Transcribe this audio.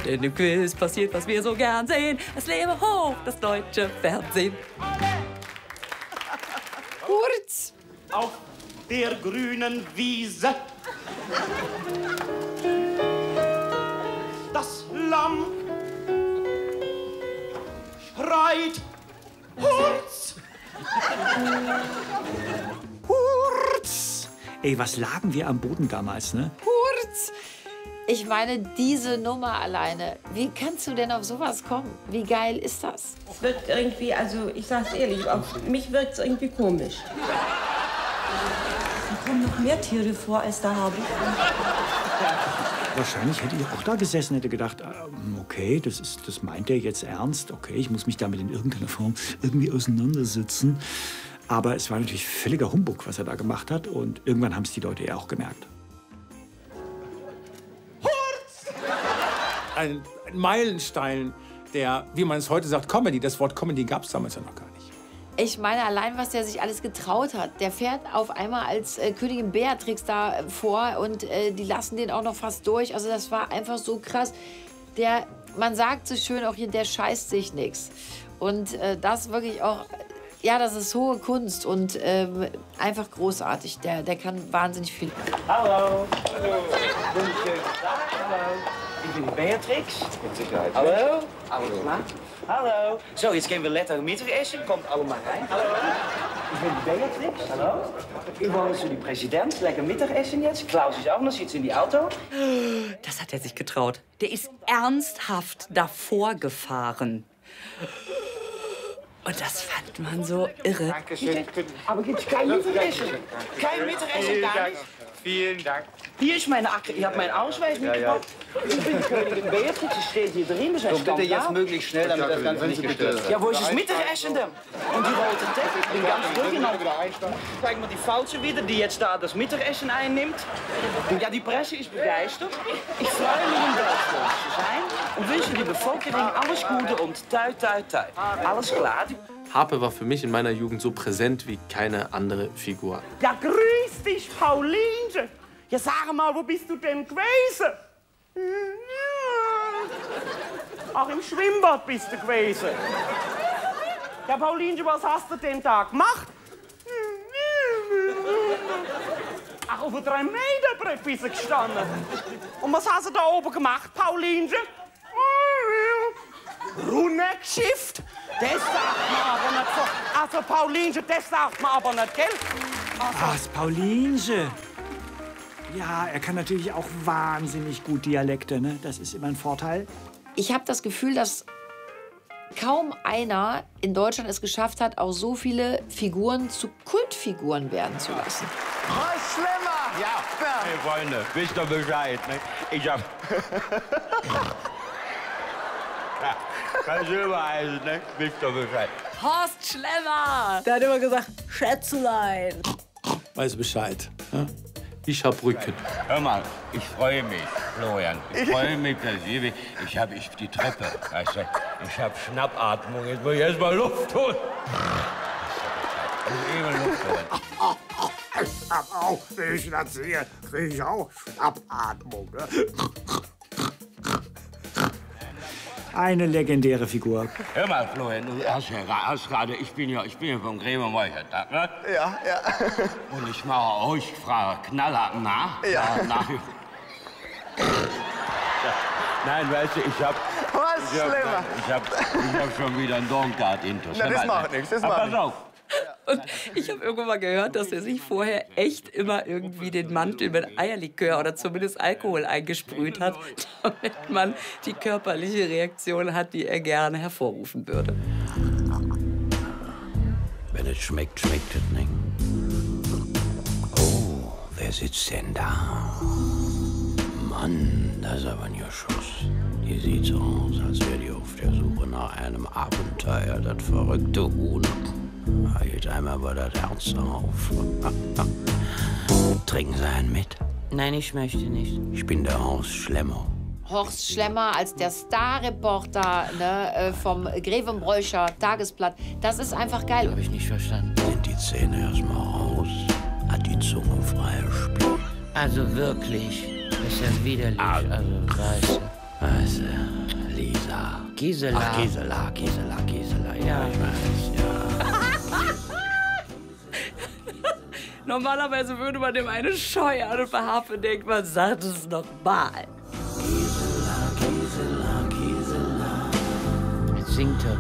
Denn im Quiz passiert, was wir so gern sehen. Es lebe hoch, das deutsche Fernsehen. Kurz. Auf der grünen Wiese. Das Lamm schreit Hurz! Hurz! Ey, was lagen wir am Boden damals, ne? Kurz. Ich meine, diese Nummer alleine. Wie kannst du denn auf sowas kommen? Wie geil ist das? Es wirkt irgendwie, also ich sag's ehrlich, auf mich wirkt es irgendwie komisch. Da kommen noch mehr Tiere vor als da habe ich. Wahrscheinlich hätte ich auch da gesessen, hätte gedacht, okay, das meint er jetzt ernst. Okay, ich muss mich damit in irgendeiner Form irgendwie auseinandersetzen. Aber es war natürlich völliger Humbug, was er da gemacht hat. Und irgendwann haben es die Leute ja auch gemerkt. Ein Meilenstein der, wie man es heute sagt, Comedy. Das Wort Comedy gab es damals ja noch gar nicht. Ich meine, allein, was der sich alles getraut hat. Der fährt auf einmal als Königin Beatrix da vor und die lassen den auch noch fast durch. Also das war einfach so krass. Man sagt so schön auch hier, der scheißt sich nichts. Und das wirklich auch, ja, das ist hohe Kunst und einfach großartig. Der kann wahnsinnig viel. Hallo. Hallo. Ich bin die Beatrix. Mit Sicherheit. Hallo. Alles klar? Hallo. So, jetzt gehen wir lekker Mittagessen. Kommt allemaal rein. Hallo. Ich bin die Beatrix. Hallo. Ich wollte zu die Präsident. Lekker Mittagessen jetzt. Klaus ist auch noch, sitzt in die Auto. Das hat er sich getraut. Der ist ernsthaft davor gefahren. Und das fand man so irre. Dankeschön. Aber gibt's kein Mittagessen? Kein Mittagessen, gar nicht? Vielen Dank. Hier ist meine Akte. Ihr habt meinen Ausweis mitgebracht. Ich bin die Königin Beatrix. Es steht hier drin. Das ist bitte jetzt möglichst schnell, damit das Ganze nicht gestört wird. Ja, wo ist das Mittagessen denn? Und die rote Teppich. Ich bin ganz durcheinander. Zeig mal die Falsche wieder, die jetzt da das Mittagessen einnimmt. Ja, die Presse ist begeistert. Ich freue mich, in Deutschland zu sein und wünsche die Bevölkerung alles Gute und toi, toi, toi. Alles klar? Harpe war für mich in meiner Jugend so präsent wie keine andere Figur. Ja, grüß dich, Paulinchen. Ja, sag mal, wo bist du denn gewesen? Ach, im Schwimmbad bist du gewesen. Ja, Paulinchen, was hast du den Tag gemacht? Ach, auf der 3-Meter-Brett bist du gestanden. Und was hast du da oben gemacht, Paulinchen? Runtergeschifft? Das sagt man aber nicht so. Also, Paulinchen, das sagt man aber nicht, gell? Ach, das Paulinchen. Ja, er kann natürlich auch wahnsinnig gut Dialekte, ne? Das ist immer ein Vorteil. Ich habe das Gefühl, dass kaum einer in Deutschland es geschafft hat, auch so viele Figuren zu Kultfiguren werden zu lassen. Was schlimmer? Ja, hey Freunde, wisst ihr Bescheid, ne? Ich hab... ja, kein Silbereisen, ne? Wisst ihr Bescheid. Horst Schlemmer! Der hat immer gesagt, Schätzelein. Weiß Bescheid. Ne? Ich hab Rücken. Hör mal, ich freue mich, Florian. Ich freue mich, dass ich habe die Treppe, weißt du, ich habe Schnappatmung. Jetzt muss ich erst mal Luft holen. Ich muss eben Luft holen. Ich hab auch, wenn ich das sehe, kriege ich auch Schnappatmung. Ne? Eine legendäre Figur. Hör mal, Florian, du hast gerade, ich bin ja vom Gräbermeuchert, ne? Ja, ja. Und ich mache euch Frage knallhart nach. Ja. Nein, weißt du, ich hab schlimmer? Ich hab schon wieder einen Dornkart-Intus. Na, das macht nichts, das macht Pass auf. Und ich habe irgendwann mal gehört, dass er sich vorher echt immer irgendwie den Mantel mit Eierlikör oder zumindest Alkohol eingesprüht hat, damit man die körperliche Reaktion hat, die er gerne hervorrufen würde. Wenn es schmeckt, schmeckt es nicht. Oh, wer sitzt denn da? Mann, das ist aber ein Geschoss. Die sieht so aus, als wäre die auf der Suche nach einem Abenteuer, das verrückte Huhn. Hielt einmal aber das Herz auf. Trinken Sie einen mit? Nein, ich möchte nicht. Ich bin der Horst Schlemmer. Horst Schlemmer als der Starreporter, ne, vom Grevenbroicher Tagesblatt. Das ist einfach geil. Hab ich nicht verstanden. Sind die Zähne erstmal raus? Hat die Zunge freies Spiel? Also wirklich, ist ja widerlich. Also, weißt du. Weißt du. Gisela. Ach, Gisela, ja, ich weiß, ja. Normalerweise würde man dem eine Scheu an und verhafen und denkt, man sagt es nochmal. Jetzt singt er.